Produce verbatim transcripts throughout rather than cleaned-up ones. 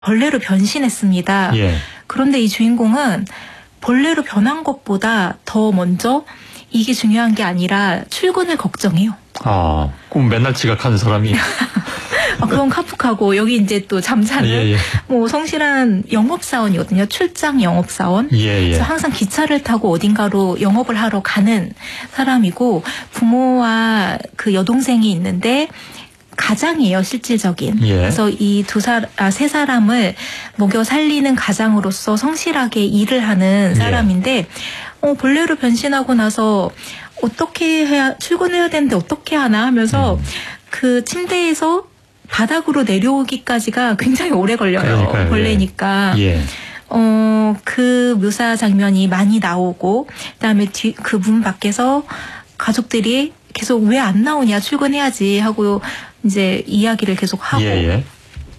벌레로 변신했습니다. 예. 그런데 이 주인공은 벌레로 변한 것보다 더 먼저 이게 중요한 게 아니라 출근을 걱정해요. 아, 그럼 맨날 지각하는 사람이. 아, 그건 카프카고 여기 이제 또 잠자는 예, 예. 뭐 성실한 영업사원이거든요. 출장 영업사원. 예, 예. 그래서 항상 기차를 타고 어딘가로 영업을 하러 가는 사람이고 부모와 그 여동생이 있는데 가장이에요, 실질적인. 예. 그래서 이 두 사, 아, 세 사람을 먹여 살리는 가장으로서 성실하게 일을 하는 사람인데, 어, 벌레로 변신하고 나서 어떻게 해야, 출근해야 되는데 어떻게 하나 하면서 음. 그 침대에서 바닥으로 내려오기까지가 굉장히 오래 걸려요. 그러니까요. 벌레니까. 예. 어, 그 묘사 장면이 많이 나오고, 그 다음에 뒤, 그 문 밖에서 가족들이 계속 왜 안 나오냐, 출근해야지 하고 이제 이야기를 계속 하고. 예, 예.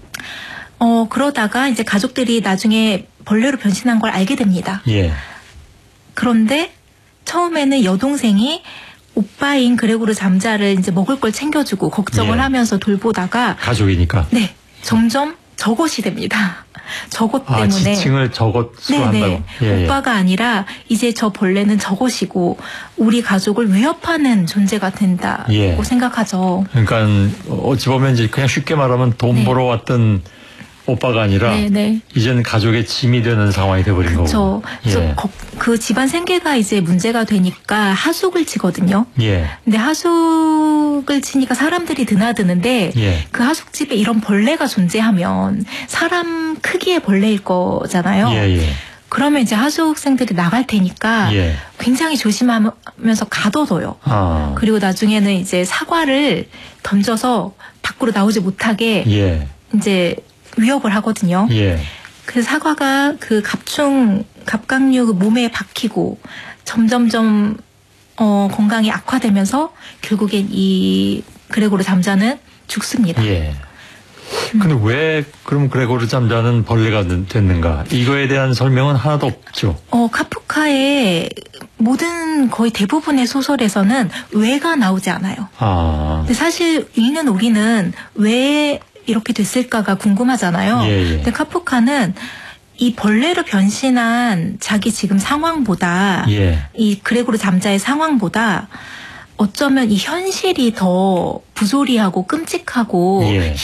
어, 그러다가 이제 가족들이 나중에 벌레로 변신한 걸 알게 됩니다. 예. 그런데 처음에는 여동생이 오빠인 그레고르 잠자를 이제 먹을 걸 챙겨주고 걱정을 예. 하면서 돌보다가 가족이니까. 네, 점점 저것이 됩니다. 저것 때문에. 아, 지칭을 저것으로 네네. 한다고. 예, 오빠가 아니라 이제 저 벌레는 저것이고 우리 가족을 위협하는 존재가 된다고 예. 생각하죠. 그러니까 어찌 보면 이제 그냥 쉽게 말하면 돈 네. 벌어 왔던 오빠가 아니라 네네. 이제는 가족의 짐이 되는 상황이 돼버린 거고. 그렇죠. 그래서 예. 거- 그 집안 생계가 이제 문제가 되니까 하숙을 치거든요. 예. 근데 하숙을 치니까 사람들이 드나드는데 예. 그 하숙집에 이런 벌레가 존재하면 사람 크기의 벌레일 거잖아요. 예, 예. 그러면 이제 하숙생들이 나갈 테니까 예. 굉장히 조심하면서 가둬둬요. 아. 그리고 나중에는 이제 사과를 던져서 밖으로 나오지 못하게 예. 이제 위협을 하거든요. 예. 그 사과가 그 갑충, 갑각류 그 몸에 박히고 점점점 어, 건강이 악화되면서 결국엔 이 그레고르 잠자는 죽습니다. 예. 근데 왜 그럼 그레고르 잠자는 벌레가 됐는가? 이거에 대한 설명은 하나도 없죠. 어, 카프카의 모든 거의 대부분의 소설에서는 왜가 나오지 않아요. 아. 근데 사실 읽는 우리는 왜 이렇게 됐을까가 궁금하잖아요. 예, 예. 근데 카프카는 이 벌레로 변신한 자기 지금 상황보다 예. 이 그레고르 잠자의 상황보다 어쩌면 이 현실이 더 부조리하고 끔찍하고 예.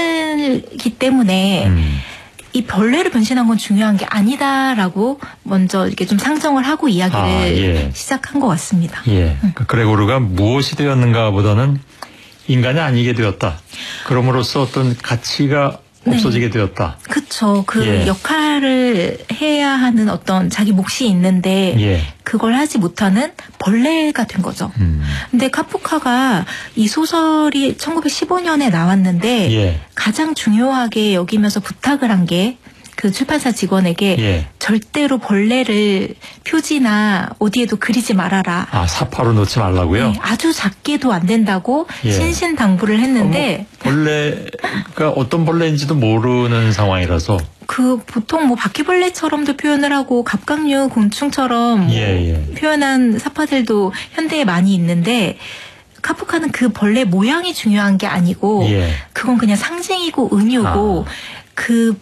힘들기 때문에 음. 이 벌레로 변신한 건 중요한 게 아니다라고 먼저 이렇게 좀 상정을 하고 이야기를 아, 예. 시작한 것 같습니다. 예. 그 그레고르가 무엇이 되었는가 보다는 인간이 아니게 되었다. 그럼으로써 어떤 가치가 네. 없어지게 되었다. 그쵸. 그 예. 역할을 해야 하는 어떤 자기 몫이 있는데 예. 그걸 하지 못하는 벌레가 된 거죠. 음. 근데 카프카가 이 소설이 천구백십오 년에 나왔는데 예. 가장 중요하게 여기면서 부탁을 한 게 그 출판사 직원에게 예. 절대로 벌레를 표지나 어디에도 그리지 말아라. 아, 사파로 넣지 말라고요? 네, 아주 작게도 안 된다고 예. 신신당부를 했는데 어, 뭐 벌레가 어떤 벌레인지도 모르는 상황이라서. 그 보통 뭐 바퀴벌레처럼도 표현을 하고 갑각류 곤충처럼 뭐 예, 예. 표현한 사파들도 현대에 많이 있는데 카프카는 그 벌레 모양이 중요한 게 아니고 예. 그건 그냥 상징이고 은유고 아. 그,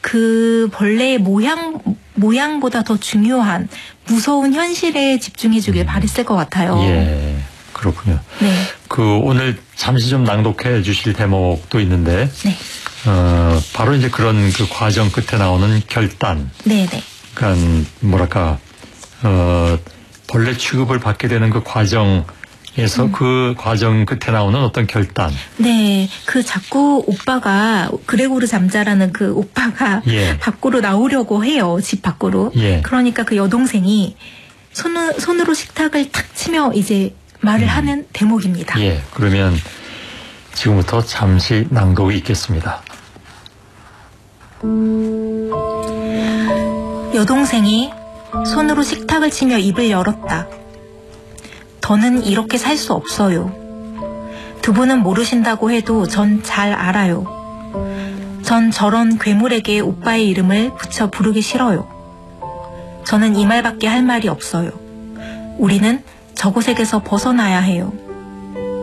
그 벌레의 모양, 모양보다 더 중요한 무서운 현실에 집중해 주길 바랬을 것 같아요. 예. 그렇군요. 네. 그 오늘 잠시 좀 낭독해 주실 대목도 있는데, 네. 어, 바로 이제 그런 그 과정 끝에 나오는 결단. 네네. 그러니까 뭐랄까, 어, 벌레 취급을 받게 되는 그 과정에서 음. 그 과정 끝에 나오는 어떤 결단. 네, 그 자꾸 오빠가 그레고르 잠자라는 그 오빠가 예. 밖으로 나오려고 해요. 집 밖으로. 예. 그러니까 그 여동생이 손으로, 손으로 식탁을 탁 치며 이제 말을 음. 하는 대목입니다. 예. 그러면 지금부터 잠시 낭독이 있겠습니다. 여동생이 손으로 식탁을 치며 입을 열었다. 더는 이렇게 살 수 없어요. 두 분은 모르신다고 해도 전 잘 알아요. 전 저런 괴물에게 오빠의 이름을 붙여 부르기 싫어요. 저는 이 말밖에 할 말이 없어요. 우리는 저곳에게서 벗어나야 해요.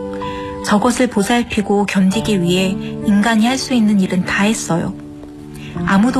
저것을 보살피고 견디기 위해 인간이 할 수 있는 일은 다 했어요. 아무도